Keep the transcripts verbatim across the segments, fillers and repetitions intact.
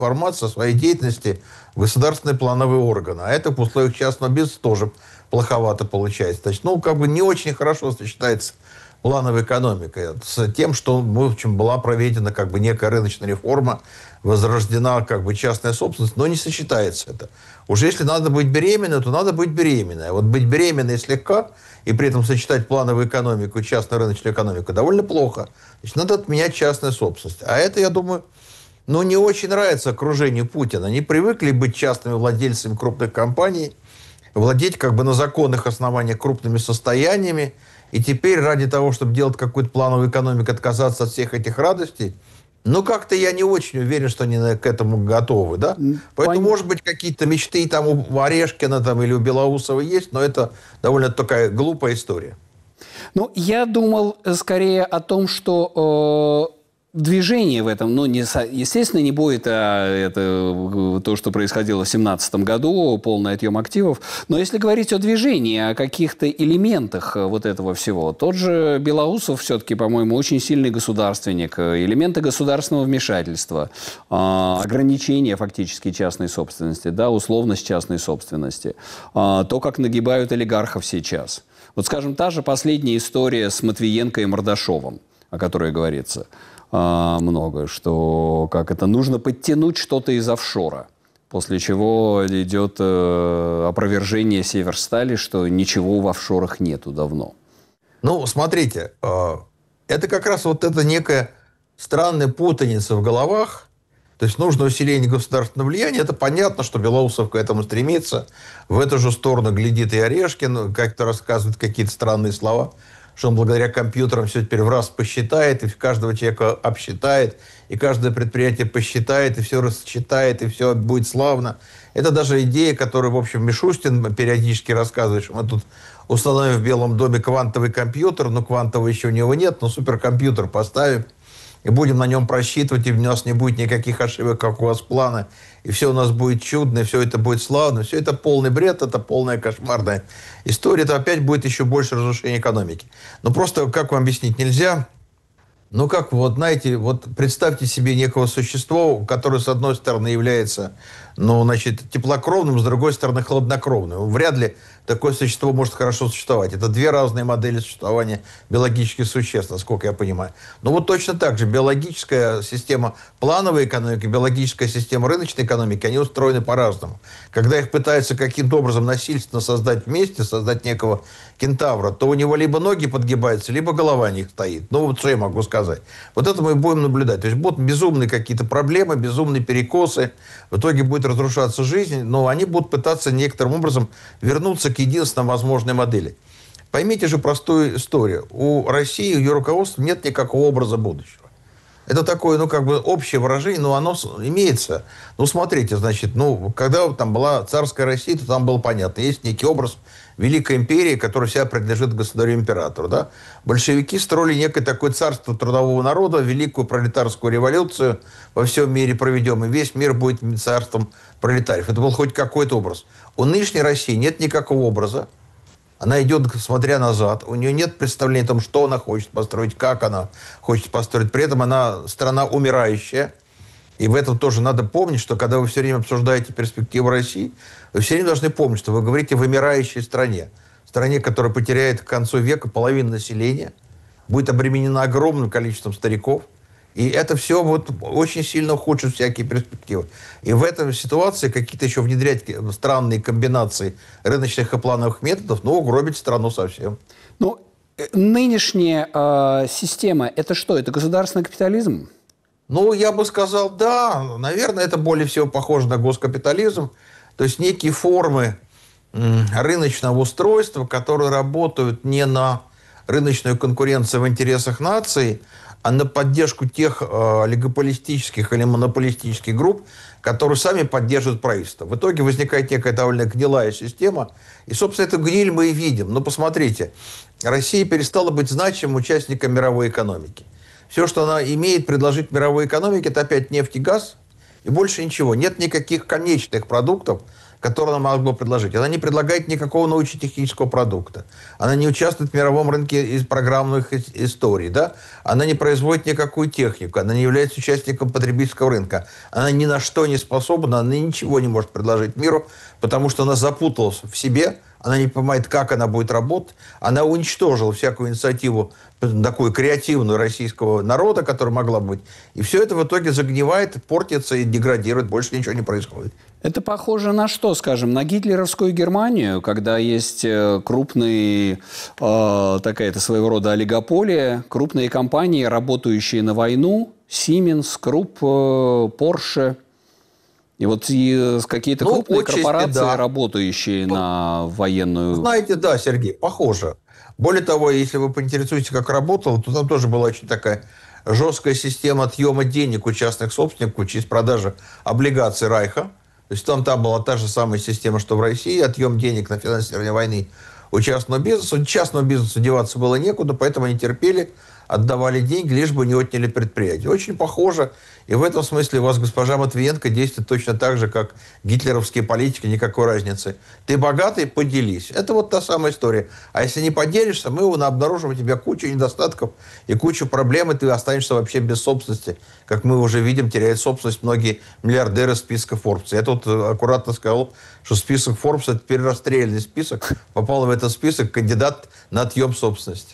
информацию о своей деятельности в государственные плановые органы. А это в условиях частного бизнеса тоже плоховато получается. Значит, ну, как бы не очень хорошо сочетается плановая экономика с тем, что, в общем, была проведена как бы некая рыночная реформа, возрождена как бы частная собственность, но не сочетается это. Уже если надо быть беременной, то надо быть беременной. А вот быть беременной слегка и при этом сочетать плановую экономику и частную рыночную экономику довольно плохо. Значит, надо отменять частную собственность. А это, я думаю, ну, не очень нравится окружению Путина. Они привыкли быть частными владельцами крупных компаний, владеть как бы на законных основаниях крупными состояниями. И теперь ради того, чтобы делать какую-то плановую экономику, отказаться от всех этих радостей, ну, как-то я не очень уверен, что они к этому готовы, да? Поэтому, Пон... может быть, какие-то мечты там у Орешкина там, или у Белоусова есть, но это довольно такая глупая история. Ну, я думал скорее о том, что... Э... Движение в этом, ну, не, естественно, не будет а, это, то, что происходило в две тысячи семнадцатом году, полный отъем активов. Но если говорить о движении, о каких-то элементах вот этого всего, тот же Белоусов все-таки, по-моему, очень сильный государственник. Элементы государственного вмешательства, а, ограничения фактически частной собственности, да, условность частной собственности, а, то, как нагибают олигархов сейчас. Вот, скажем, та же последняя история с Матвиенко и Мордашовым, о которой говорится много, что как это нужно подтянуть что-то из офшора, после чего идет э, опровержение Северстали, что ничего в офшорах нету давно. Ну, смотрите, э, это как раз вот эта некая странная путаница в головах, то есть нужно усиление государственного влияния. Это понятно, что Белоусов к этому стремится, в эту же сторону глядит и Орешкин, как-то рассказывает какие-то странные слова, что он благодаря компьютерам все теперь в раз посчитает, и каждого человека обсчитает, и каждое предприятие посчитает, и все рассчитает, и все будет славно. Это даже идея, которую, в общем, Мишустин периодически рассказывает, что мы тут установим в Белом доме квантовый компьютер, но квантового еще у него нет, но суперкомпьютер поставим, и будем на нем просчитывать, и у нас не будет никаких ошибок, как у вас плана, и все у нас будет чудно, и все это будет славно. Все это полный бред, это полная кошмарная история. Это опять будет еще больше разрушения экономики. Но просто, как вам объяснить, нельзя... Ну, как, вот, знаете, вот представьте себе некого существа, которое, с одной стороны, является, ну, значит, теплокровным, с другой стороны, хладнокровным. Вряд ли такое существо может хорошо существовать. Это две разные модели существования биологических существ, насколько я понимаю. Но вот точно так же биологическая система плановой экономики, биологическая система рыночной экономики, они устроены по-разному. Когда их пытаются каким-то образом насильственно создать вместе, создать некого кентавра, то у него либо ноги подгибаются, либо голова не стоит. Ну, вот что я могу сказать. Вот это мы будем наблюдать. То есть будут безумные какие-то проблемы, безумные перекосы. В итоге будет разрушаться жизнь, но они будут пытаться некоторым образом вернуться к единственной возможной модели. Поймите же простую историю. У России, у ее руководства нет никакого образа будущего. Это такое, ну, как бы общее выражение, но оно имеется. Ну, смотрите, значит, ну, когда там была царская Россия, то там было понятно. Есть некий образ Великой империи, которая вся принадлежит государю-императору, да? Большевики строили некое такое царство трудового народа, великую пролетарскую революцию во всем мире проведем, и весь мир будет царством пролетариев. Это был хоть какой-то образ. У нынешней России нет никакого образа. Она идет, смотря назад. У нее нет представления о том, что она хочет построить, как она хочет построить. При этом она страна умирающая. И в этом тоже надо помнить, что когда вы все время обсуждаете перспективу России, вы все время должны помнить, что вы говорите о вымирающей стране. Стране, которая потеряет к концу века половину населения, будет обременена огромным количеством стариков. И это все вот очень сильно ухудшит всякие перспективы. И в этой ситуации какие-то еще внедрять странные комбинации рыночных и плановых методов, ну, угробить страну совсем. Ну, нынешняя э, система, это что? Это государственный капитализм? Ну, я бы сказал, да. Наверное, это более всего похоже на госкапитализм. То есть некие формы м, рыночного устройства, которые работают не на рыночную конкуренцию в интересах нации, а на поддержку тех э, олигополистических или монополистических групп, которые сами поддерживают правительство. В итоге возникает некая довольно гнилая система. И, собственно, эту гниль мы и видим. Но посмотрите, Россия перестала быть значимым участником мировой экономики. Все, что она имеет предложить мировой экономике, это опять нефть и газ, и больше ничего. Нет никаких конечных продуктов, которое она могла предложить. Она не предлагает никакого научно-технического продукта. Она не участвует в мировом рынке из программных историй. Да? Она не производит никакую технику. Она не является участником потребительского рынка. Она ни на что не способна, она ничего не может предложить миру, потому что она запуталась в себе, она не понимает, как она будет работать. Она уничтожила всякую инициативу такую креативную российского народа, которая могла быть. И все это в итоге загнивает, портится и деградирует. Больше ничего не происходит. Это похоже на что, скажем, на гитлеровскую Германию, когда есть крупные, э, такая-то своего рода олигополия, крупные компании, работающие на войну, Siemens, Krupp, Porsche. И вот и какие-то ну, крупные отчасти, корпорации, да. работающие ну, на военную... Знаете, да, Сергей, похоже. Более того, если вы поинтересуетесь, как работало, то там тоже была очень такая жесткая система отъема денег у частных собственников через продажу облигаций Райха. То есть там, там была та же самая система, что в России, отъем денег на финансирование войны у частного бизнеса. У частного бизнеса деваться было некуда, поэтому они терпели, отдавали деньги, лишь бы не отняли предприятие. Очень похоже. И в этом смысле у вас госпожа Матвиенко действует точно так же, как гитлеровские политики, никакой разницы. Ты богатый, поделись. Это вот та самая история. А если не поделишься, мы обнаружим у тебя кучу недостатков и кучу проблем, и ты останешься вообще без собственности. Как мы уже видим, теряют собственность многие миллиардеры списка Forbes. Я тут аккуратно сказал, что список Forbes – это теперь расстрельный список. Попал в этот список кандидат на отъем собственности.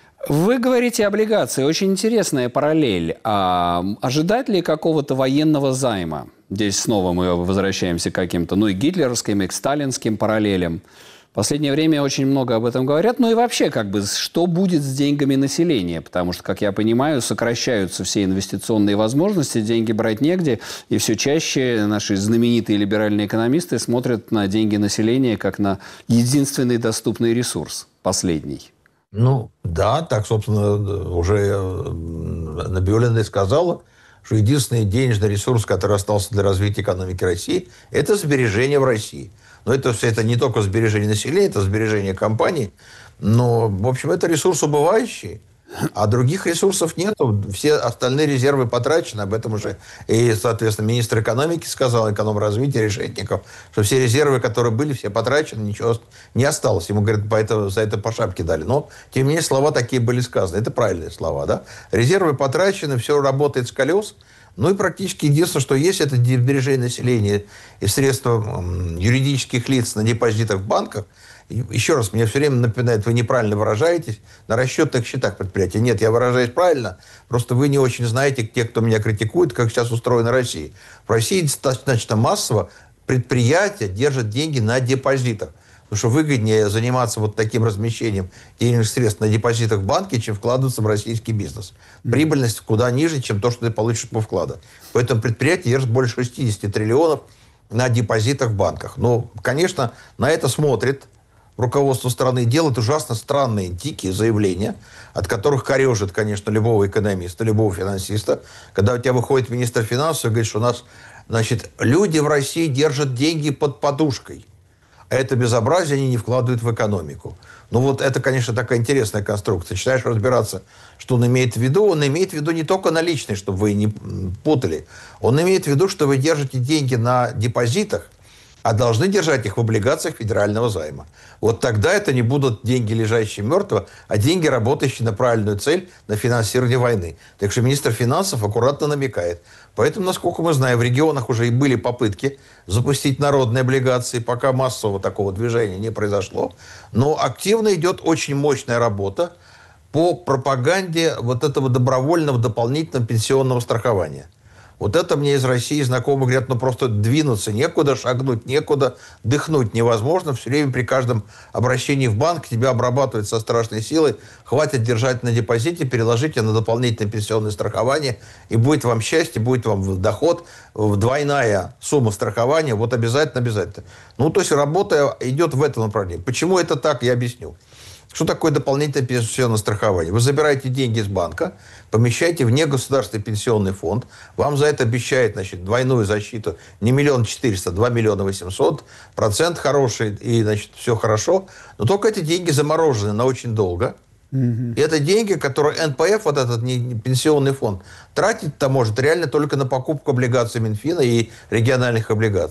Вы говорите облигации. Очень интересная параллель. А ожидать ли какого-то военного займа? Здесь снова мы возвращаемся к каким-то, ну, и гитлеровским, и к сталинским параллелям. В последнее время очень много об этом говорят. Ну и вообще, как бы, что будет с деньгами населения? Потому что, как я понимаю, сокращаются все инвестиционные возможности, деньги брать негде. И все чаще наши знаменитые либеральные экономисты смотрят на деньги населения как на единственный доступный ресурс, последний. Ну, да, так, собственно, уже Набиуллина и сказала, что единственный денежный ресурс, который остался для развития экономики России, это сбережения в России. Но это все это не только сбережение населения, это сбережение компаний. Но, в общем, это ресурс убывающий. А других ресурсов нет. Все остальные резервы потрачены. Об этом уже и, соответственно, министр экономики сказал, экономразвития Решетников, что все резервы, которые были, все потрачены, ничего не осталось. Ему, говорят, по это, за это по шапке дали. Но, тем не менее, слова такие были сказаны. Это правильные слова, да? Резервы потрачены, все работает с колес. Ну и практически единственное, что есть, это сбережение населения и средства юридических лиц на депозитах в банках. Еще раз, мне все время напоминает, вы неправильно выражаетесь на расчетных счетах предприятия. Нет, я выражаюсь правильно, просто вы не очень знаете, те, кто меня критикует, как сейчас устроена Россия. В России достаточно массово предприятия держат деньги на депозитах. Потому что выгоднее заниматься вот таким размещением денежных средств на депозитах в банке, чем вкладываться в российский бизнес. Прибыльность куда ниже, чем то, что ты получишь по вкладу. Поэтому предприятия держат больше шестидесяти триллионов на депозитах в банках. Но, конечно, на это смотрит руководство страны, делает ужасно странные, дикие заявления, от которых корежит, конечно, любого экономиста, любого финансиста. Когда у тебя выходит министр финансов и говорит, что у нас, значит, люди в России держат деньги под подушкой. А это безобразие они не вкладывают в экономику. Ну вот это, конечно, такая интересная конструкция. Начинаешь разбираться, что он имеет в виду. Он имеет в виду не только наличные, чтобы вы не путали. Он имеет в виду, что вы держите деньги на депозитах, а должны держать их в облигациях федерального займа. Вот тогда это не будут деньги, лежащие мертво, а деньги, работающие на правильную цель, на финансирование войны. Так что министр финансов аккуратно намекает. Поэтому, насколько мы знаем, в регионах уже и были попытки запустить народные облигации, пока массового такого движения не произошло. Но активно идет очень мощная работа по пропаганде вот этого добровольного дополнительного пенсионного страхования. Вот это мне из России знакомые говорят, ну просто двинуться некуда, шагнуть некуда, дыхнуть невозможно. Все время при каждом обращении в банк тебя обрабатывают со страшной силой. Хватит держать на депозите, переложите на дополнительное пенсионное страхование, и будет вам счастье, будет вам доход, двойная сумма страхования, вот обязательно, обязательно. Ну, то есть работа идет в этом направлении. Почему это так, я объясню. Что такое дополнительное пенсионное страхование? Вы забираете деньги из банка, помещаете в негосударственный пенсионный фонд, вам за это обещают, значит, двойную защиту не миллион четыреста, два миллиона восемьсот, процент хороший, и, значит, все хорошо. Но только эти деньги заморожены на очень долго. Mm-hmm. И это деньги, которые эн пэ эф, вот этот пенсионный фонд, тратить-то может реально только на покупку облигаций Минфина и региональных облигаций.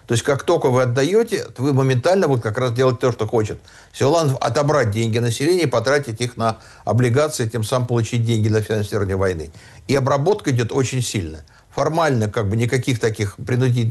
То есть, как только вы отдаете, вы моментально вот как раз делаете то, что хочет Силуанов, отобрать деньги населения и потратить их на облигации, тем самым получить деньги для финансирования войны. И обработка идет очень сильно. Формально как бы никаких таких принудительных